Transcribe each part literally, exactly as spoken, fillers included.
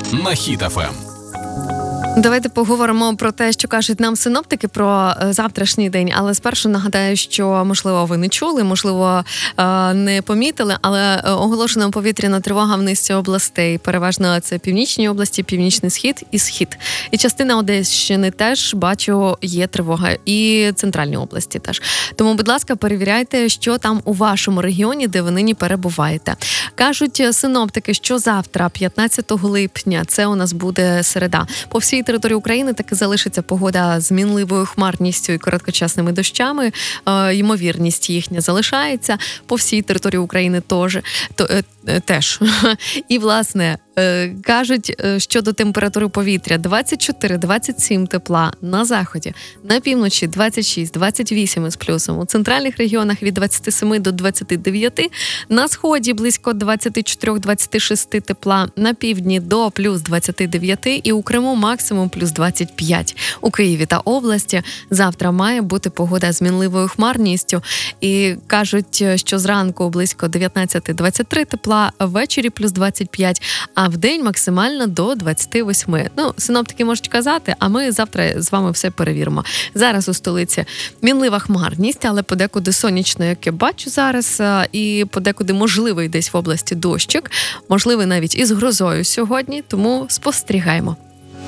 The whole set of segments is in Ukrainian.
на Хіт еф ем. Давайте поговоримо про те, що кажуть нам синоптики про завтрашній день, але спершу нагадаю, що, можливо, ви не чули, можливо, не помітили, але оголошена повітряна тривога в низці областей. Переважно це північні області, північний схід і схід. І частина Одещини теж, бачу, є тривога. І центральні області теж. Тому, будь ласка, перевіряйте, що там у вашому регіоні, де ви нині перебуваєте. Кажуть синоптики, що завтра, п'ятнадцятого липня, це у нас буде середа. По всій території України таки залишиться погода з мінливою хмарністю і короткочасними дощами. Е, ймовірність їхня залишається. По всій території України теж. То, е, теж. І, власне, е, кажуть, щодо температури повітря, двадцять чотири - двадцять сім тепла на заході, на півночі двадцять шість - двадцять вісім із плюсом, у центральних регіонах від двадцять сім до двадцять дев'ять, на сході близько двадцять чотири - двадцять шість тепла, на півдні до плюс двадцять дев'ять і у Криму максимум плюс двадцять п'ять. У Києві та області завтра має бути погода з мінливою хмарністю. І кажуть, що зранку близько дев'ятнадцять - двадцять три тепла, ввечері плюс двадцять п'ять, а в день максимально до двадцять вісім. Ну, синоптики можуть казати, а ми завтра з вами все перевіримо. Зараз у столиці мінлива хмарність, але подекуди сонячно, як я бачу зараз, і подекуди можливий десь в області дощик, можливий навіть із грозою сьогодні, тому спостерігаємо.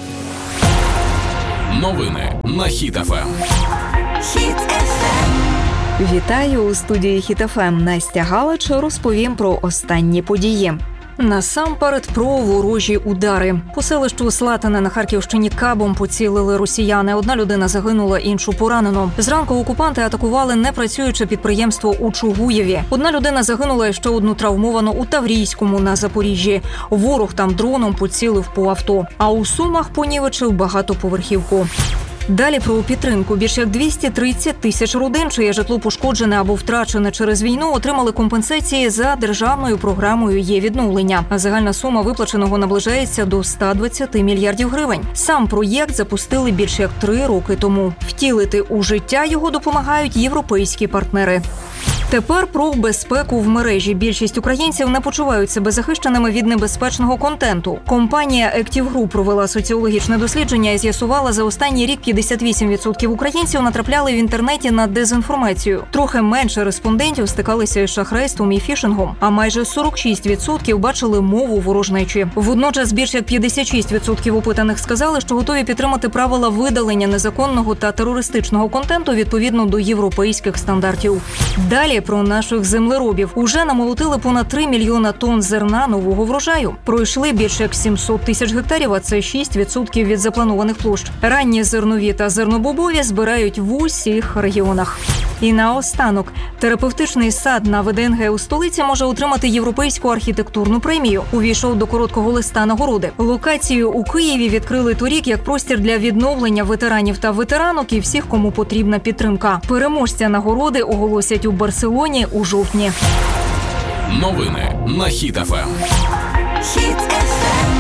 Новини на Хіт еф ем. Хіт еф ем. Вітаю у студії Хіт еф ем. Настя Галич розповім про останні події. Насамперед про ворожі удари. По селищу Слатине на Харківщині кабом поцілили росіяни. Одна людина загинула, іншу поранено. Зранку окупанти атакували непрацююче підприємство у Чугуєві. Одна людина загинула, ще одну травмовано у Таврійському на Запоріжжі. Ворог там дроном поцілив по авто. А у Сумах понівечив багатоповерхівку. Далі про підтримку. Більше як двісті тридцять тисяч родин, чиє житло пошкоджене або втрачене через війну, отримали компенсації за державною програмою «Є відновлення». А загальна сума виплаченого наближається до ста двадцяти мільярдів гривень. Сам проєкт запустили більше як три роки тому. Втілити у життя його допомагають європейські партнери. Тепер про безпеку в мережі. Більшість українців не почувають себе захищеними від небезпечного контенту. Компанія Active Group провела соціологічне дослідження і з'ясувала, за останній рік п'ятдесят вісім відсотків українців натрапляли в інтернеті на дезінформацію. Трохи менше респондентів стикалися із шахрайством і фішингом, а майже сорок шість відсотків бачили мову ворожнечі. Водночас більше як п'ятдесят шість відсотків опитаних сказали, що готові підтримати правила видалення незаконного та терористичного контенту відповідно до європейських стандартів. Далі про наших землеробів. Уже намолотили понад три мільйона тонн зерна нового врожаю. Пройшли більше як сімсот тисяч гектарів, а це шість відсотків від запланованих площ. Ранні зернові та зернобобові збирають в усіх регіонах. І наостанок. Терапевтичний сад на ВД ен ге у столиці може отримати європейську архітектурну премію. Увійшов до короткого листа нагороди. Локацію у Києві відкрили торік як простір для відновлення ветеранів та ветеранок і всіх, кому потрібна підтримка. Переможця нагороди оголосять у Барселоні у жовтні. Новини на Хіт еф ем. Хіт еф ем.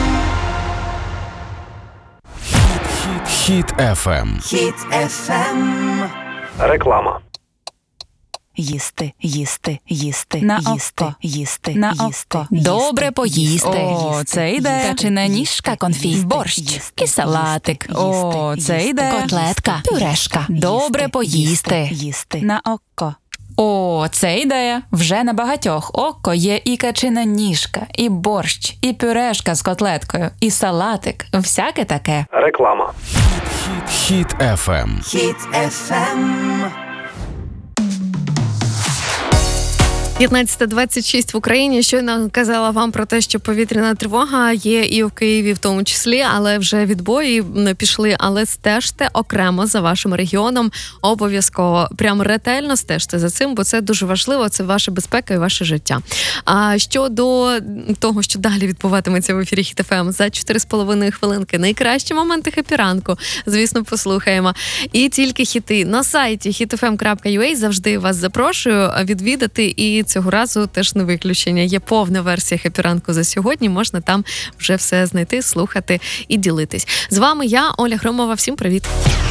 Хіт еф ем. Хіт еф ем. Реклама. Їсти, їсти, їсти, на їсти, око, їсти, на їсти, око. їсти, Добре поїсти. їсти, О, це йде. Качана ніжка, конфі, борщ, і салатик. О, це йде. Котлетка, пюрешка. Добре поїсти. Їсти. На око. О, це ідея. Вже на багатьох око є і качина ніжка, і борщ, і пюрешка з котлеткою, і салатик. Всяке таке. Реклама. Хіт еф ем. Хіт еф ем. п'ятнадцята двадцять шість в Україні. Щойно казала вам про те, що повітряна тривога є і в Києві в тому числі, але вже відбої не пішли. Але стежте окремо за вашим регіоном. Обов'язково прям ретельно стежте за цим, бо це дуже важливо, це ваша безпека і ваше життя. А щодо того, що далі відбуватиметься в ефірі Хіт еф ем за чотири з половиною хвилинки, найкращі моменти хеппі-ранку, звісно, послухаємо. І тільки хіти на сайті хіт еф ем крапка ю а завжди вас запрошую відвідати і цього разу теж не виключення. Є повна версія «Хеппі-ранку» за сьогодні, можна там вже все знайти, слухати і ділитись. З вами я, Оля Громова, всім привіт.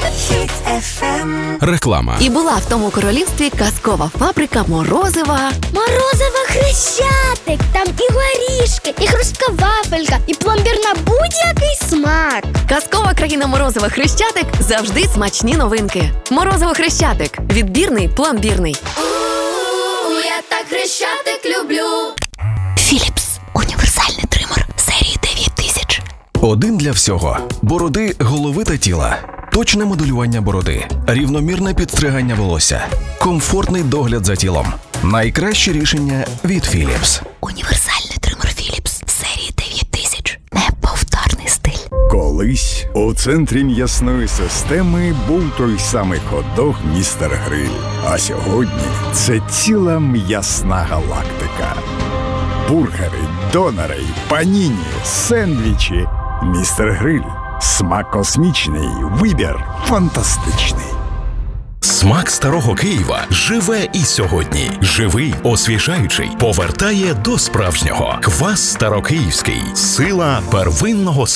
Реклама. І була в тому королівстві казкова фабрика морозива. Морозиво Хрещатик, там і горішки, і хрустка вафелька, і пломбір на будь-який смак. Казкова країна морозива Хрещатик – завжди смачні новинки. Морозиво Хрещатик – відбірний, пломбірний. У, я так Хрещатик люблю. Філіпс – універсальний тример серії дев'ять тисяч. Один для всього. Бороди, голови та тіла. Точне моделювання бороди. Рівномірне підстригання волосся. Комфортний догляд за тілом. Найкраще рішення від Philips. Універсальний тример Філіпс серії дев'ять тисяч. Неповторний стиль. Колись у центрі м'ясної системи був той самий хот-дог «Містер Гриль». А сьогодні це ціла м'ясна галактика. Бургери, донори, паніні, сендвічі. «Містер Гриль». Смак космічний, вибір фантастичний. Смак старого Києва живе і сьогодні. Живий, освіжаючий, повертає до справжнього. Квас старокиївський. Сила первинного